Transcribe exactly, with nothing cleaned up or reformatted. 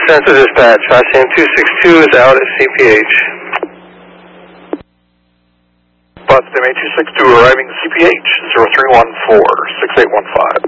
Central Dispatch, Ocean two six two is out at C P H. Boston M A two six two arriving C P H, zero three one four, six eight one five.